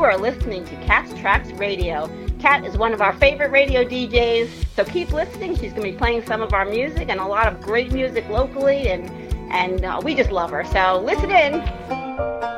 are listening to Kat's Tracks Radio. Kat is one of our favorite radio DJs, so keep listening. She's going to be playing some of our music and a lot of great music locally, and we just love her. So listen in.